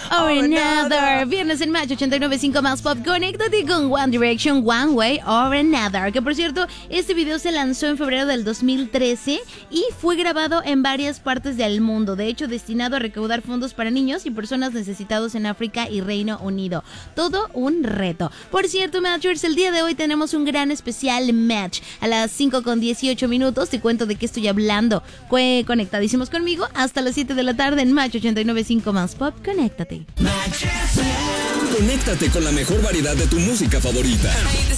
or Another. Viernes en Match 89.5 más pop. Conéctate con One Direction, One Way or Another. Que por cierto, este video se lanzó en febrero del 2013 y fue grabado en varias partes del mundo. De hecho, destinado a recaudar fondos para niños y personas necesitados en África y Reino Unido. Todo un reto. Por cierto, Matchers, el día de hoy tenemos un gran especial Match. A las 5:18 te cuento de qué estoy hablando. Conectadísimos conmigo hasta las 7 de la tarde en Match 89.5 más pop. Conéctate. Conéctate con la mejor variedad de tu música favorita.